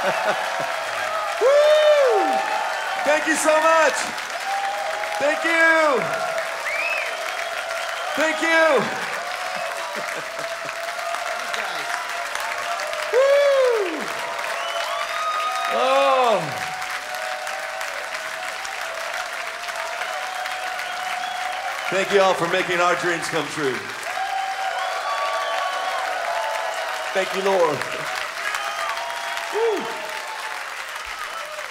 Woo! Thank you so much. Thank you. Thank you. Woo! Oh. Thank you all for making our dreams come true. Thank you, Lord.